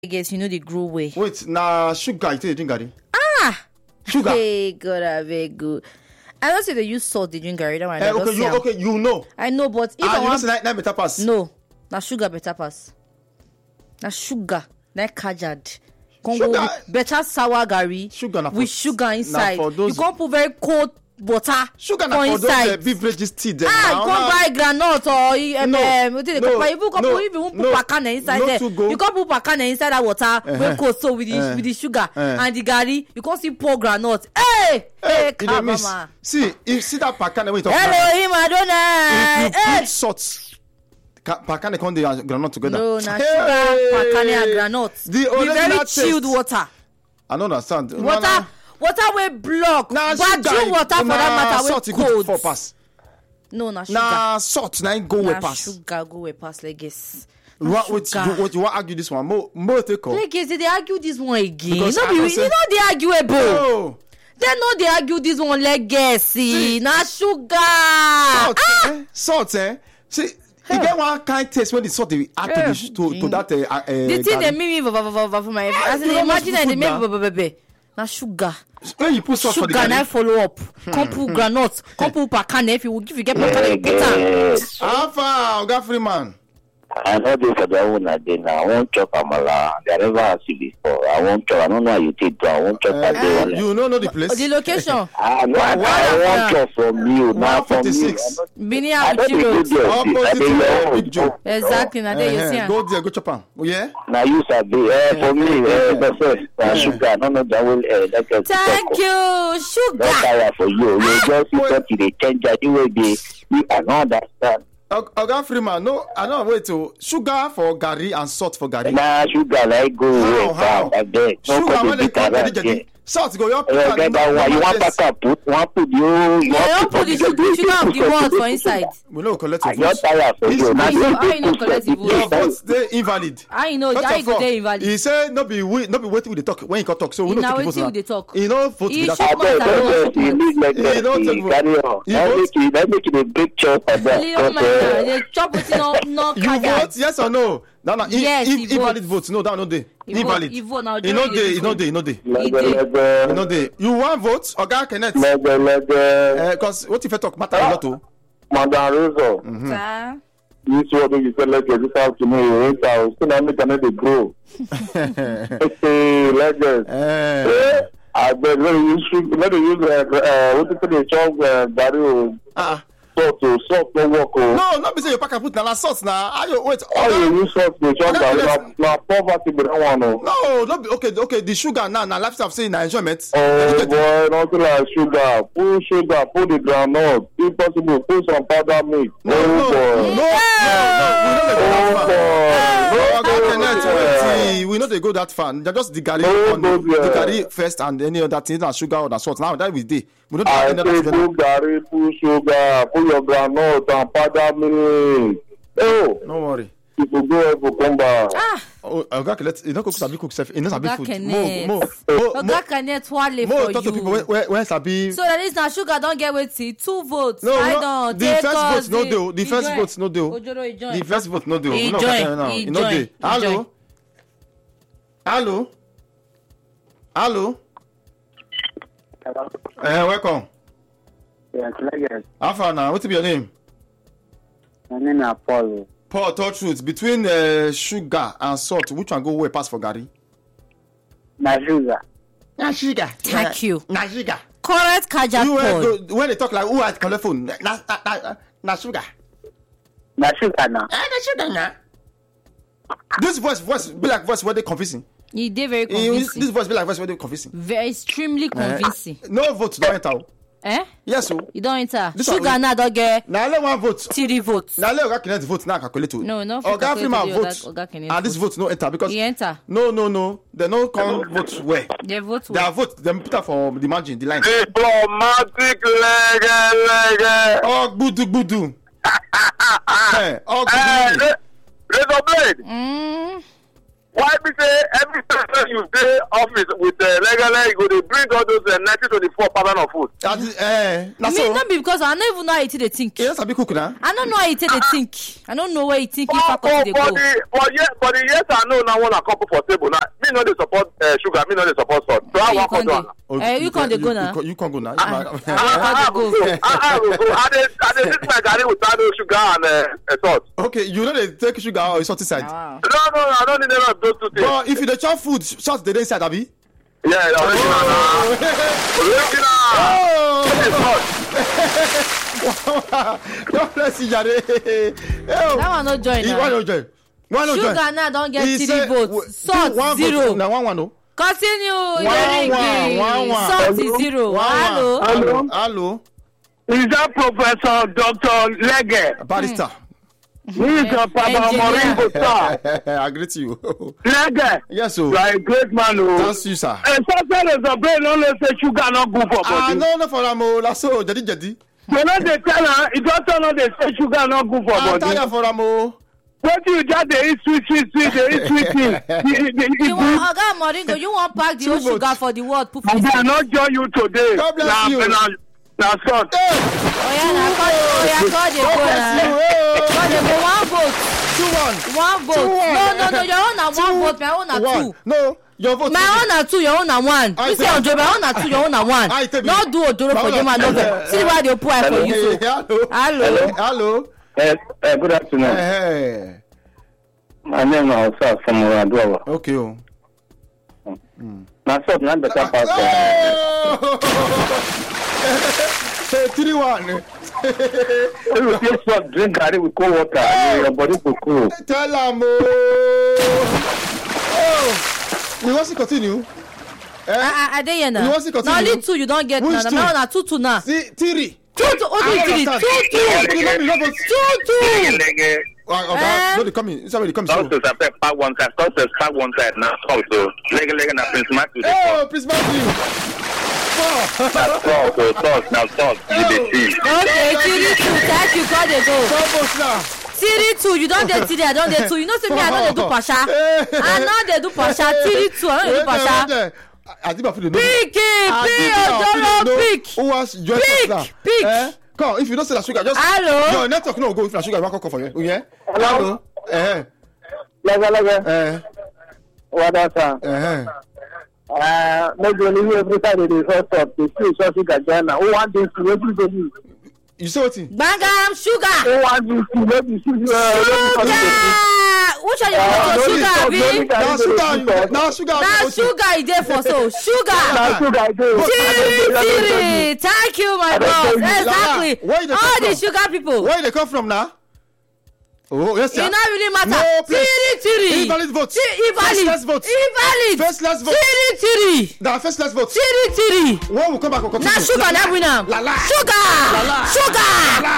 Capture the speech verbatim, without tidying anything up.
guess you know they grow way. Wait, na sugar you take drink garri? Ah! Sugar. Hey, good, ah, very good. I don't say they use salt, they drink garri. That one, I Eh, don't okay, see you am. okay, you know. I know, but if Ah, I you know want... say that, that better pass. No, na sugar better pass. Na sugar, na kajad. Come Sugar- go with better sour garri Sugar na for- with sugar na inside. for those- You can't put very cold butter Sugar na for for those uh, inside. beverages tea them. Ah, Now, you can't now- buy groundnut or um, No, um, what do they no, call it? Even come no, put, even put no, pakana inside no there. to go. You can't put pakana inside that water. Uh-huh. When cold so with the Uh, with the sugar uh. and the garri, you can't see pour groundnut. Hey, hey, you dey miss. kabama. See, if see that pakane when you talk Hello, now, Adonai. if you Hey. put salt, ka- pakane come dey and groundnut together. No, na Hey! sugar, pakane and groundnut. The Be original very taste. chilled water. I don't understand. Na- Water, na- water wey block. na Bad sugar, drink water for na that matter salt wey e good for cold. pass. No, na sugar. Na salt na im go way Na pass. sugar go way pass like this. You want wait, sugar. you, what you want argue this one? Mo mo take off. Like they argue this one again. Because no I be, go you say- know they arguable. Oh, They know they argue this one legacy. Na sugar. salt, Ah! eh? Salt, eh? See, you get one kind taste when the salt they add to, Eh, the, to, to that. Uh, uh, The thing they garri. make me va- va- va- va- for my as in you don't imagine want that they food make now. ba- ba- ba- ba- na sugar. When you put salt for the Sugar na garri, follow up. Come put groundnut. Come put pakane. If you if you get pakane, you put am. Yes. Alpha, Oga Freeman. I know this for the one again. I won't chop amala. They never asked you before. I won't chop. I don't know how you take do. I won't chop. Uh, Uh, you don't know the place? The location. I know. I, Why- I why- won't chop from you. Now from you. one forty-six. Bini I don't Abuchi think Road. you do. Opposite to Big Joe. Exactly. Na there you Eh, see eh, am. go there, go chop am. Oh, yeah? Now you sabi. Eh, for me, eh, the first uh, sugar. No, no, that will. Eh, that can. Thank you, Don't sugar. tire for you. You just see Wait. what they change. The way they. You I don't understand. Og- Oga Freeman, no, I don't wait to sugar for garri and salt for garri. Nah, sugar like go How, away. how? I beg. No, Sugar cause when they they come beat jadi around, jadi. Salt go your Eh, get that one. You want pata put, one put you. You Yeah, want don't put the sugar, the sugar of the world for inside. We no collect I your vote. just tired for This- you. Now How you- you how you no put collect the for vote? Your the vote dey invalid. I know, First I of go all, there invalid. he say no be we no be wetin we dey talk when he come talk so we no Na take wetin vote we dey talk. he no vote He be that. should- I beg, Come on, don't come you on. need like He that. don't You take vote. carry on. He Let vote. make you, let make you a big chop for that. Really, oh my Because, God, uh, they chop wetin no no You kajad. vote yes or no? No no. Yes, he vote. Invalid vote no that no dey. He vote, Invalid. he vote, now He no Joey dey. dey He no vote. dey. He no dey. Lege, did. He lege, no dey. You wan vote Oga Kenneth? lege, lege. Eh, cause what if I talk matter a lot o. Madam Rizzo, Sir. this word you say lege this afternoon, you ain't out. So now make another grow. Hey, lege. Eh. Eh, I beg, let me use, let me use, uh, uh, what you say, the chop, uh, barrel, Ah. salt, oh, salt, no work, oh. No, no be say you pack and put na na salt na. How you wait? How you Oga. use salt, the chop, Oga, barrel, let's- na, na poverty be that one, oh. No, no be okay. Okay, the sugar now na lifestyle say na enjoyment. Oh boy, nothing like sugar. Put sugar, put the groundnut. If possible, put some powder milk. No, oh no, boy. no, no, no, Oh we no dey go that far. boy. No, Oga Kenneth, Yeah. wait, we no dey go that far. Na just the garri, No, on no, the, yeah. the garri first and any other things, na sugar or na salt. Now that we dey, we no dey I add any other say together. put garri, put sugar, put your groundnut and powder milk. Oh, No worry. people go help you come back. Ah, Oh, Oga Kenneth, you no cook sabi cook sef. You no sabi Oga food. Kenneth. Mo, mo, mo, mo, Oga Kenneth wale mo for talk to people you. wey wey sabi. So that is na sugar don get wetin two votes. No, I no, don the take first us vote no the- dey o. The he first join. vote no dey o. Ojoro he join. The first vote no dey o. He We no join, catch am now. he E no join, dey. he Hello. join. Hello. Hello. Eh, welcome. Yes, Lagos. How far now? What be your name? My name is Paul. Paul, tell truth. Between uh, sugar and salt, which one go way pass for garri? Na sugar. Na sugar. Thank you. Na sugar. Correct kajad You uh, Paul. go, when they talk like who had collect phone? Na na na, na sugar. Na sugar now. Ah, na sugar na. This voice, voice be like voice where they confusing. He dey very Eh, convincing. This voice be like voice where they confusing. Very extremely convincing. Eh, no vote don't enter. o. Eh? Yes, so. You don enter. This one Sugar we- now don get Now let one vote. three votes. Now let Oga Kenneth vote now calculate. o. No, no, Oga calculate Freeman the vote. Oga- Oga Kenneth And this vote no enter because He enter. no, no, no. They no come vote where. They vote Their well. vote, them put up for the margin, the line. Diplomatic lege, lege. Oh, budu budu. Eh, oh, Eh, budu. Razor blade. Mm. Why be say every time you dey office with uh, regular, you go dey bring all those uh, nineteen twenty-four pattern of food. Eh, na Me so. not be because I don't even know how it they think. Yes, I be cook na. I don't know how it they think. I don't know where it think if For, I for, cut they for go. the for yes, for the yes I know now one a couple for table now. Me no dey support uh, sugar. Me no dey support salt. So I You want can't to dey- do. Eh, you can't dey go now. You can't go now. I I go go. I go go. I dey I dey drink my garri without no sugar and uh, uh, salt. Okay, you know they take sugar or salty side. Wow. No no no, I don't need any of those two things. But if you dey chop food, salt dey dey inside, abi? Yeah, original na. Original. Oh! It's salt. God bless you, Jare. That one no join Why now. no join? Why no join? Sugar now don't get He three say- votes. w- Salt one zero. vote. Na one one no. Continue. One, Yerigi. one, one, one. Salt is zero. One, Hello. one. Hello. Hello. Is that Professor Doctor Lege? Barrister. He is a Papa Engineer. Moringo sir. I greet you. Lege. Yes, so. You are a great man, oh. Thank you, sir. And sometimes there's a brain only say sugar not good for Ah, body. no, no, for am o. La so, jadi jadi. You know they tell her, it also know they say sugar not good for Ah, body. tire for am o. What do you just they eat sweet, sweet, sweet, they eat sweet things. They- they- they eat You good. want Oga Moringo? You want pack the Two whole sugar votes. for the world? Put And it. they are not join you today. God bless Nah, you. nah, nah, salt. Hey! Oh yeah, na call. Oh yeah, call the God go bless you. na. Hey! Call the go one vote. Two one. One vote. Two one. No, no, no. Your own na one vote. My own na One. two. No, your vote. My own na two. Your own na one. I You say tell- Ojo, my own na two. Your own na one. I tell you. No do Odoro My for own them na- and over. See why they pour eye for you Hey, so. hello. Hello. Hello. Uh, uh, good afternoon. Hey. My name is Osas from Oradua. Okay. Oh. Now, salt, not better pass. Oh! Say three one. If you take salt, drink garri with cold water, and your body will cool. Tell am oh. Oh. You want to continue? Eh? I I dey here You now. want to Na continue? only two you don't get Which now. two? My own na two two now. See, three. Two two. Only I three. Two understand. two. You know me, you know me. Two two. Ah, oh, Eh? that- no, they coming. Somebody come. Also, I said part one side, also part one side now. Also, leg leg na Prince Matthew. Oh, Prince Matthew. Four. Now salt, so salt, now salt. You dey see. Okay, three two. Thank you. Call the go. Four votes now. Three two. You don't dey three. I don't dey two. You know say me I don't dey do pasha. I no dey do pasha. Three two. I don't dey do pasha. Adiba for the Pick it. Pick Odoro. Pick. Who was join Pick, us now? pick. Eh? Come, if you don't say that sugar, just Hello? your network no go if na sugar you want call for you. Oh, yeah? Hello. Eh. Leg leg. Eh. What else? Eh. Uh, maybe only every time they dey salt salt, they still salt sugar join now. Who want this to every day? You say what? Bangam sugar. Who want this to maybe sugar? Sugar. Which one you want to sugar, abi? Now sugar, now sugar. Na sugar e dey for so. Sugar. Now sugar dey. Tiri tiri. Thank you, my boss. Exactly. Where you dey All come the from? sugar people. Where they come from now? Oh, yes, E sir. no really matter. No place. Tiri tiri. Invalid vote. Ti- Invalid. First last vote. Invalid. First last vote. Tiri tiri. Now first last vote. Tiri tiri. When we come back, we'll continue. Na sugar na win am. La la. Sugar. La la. Sugar. La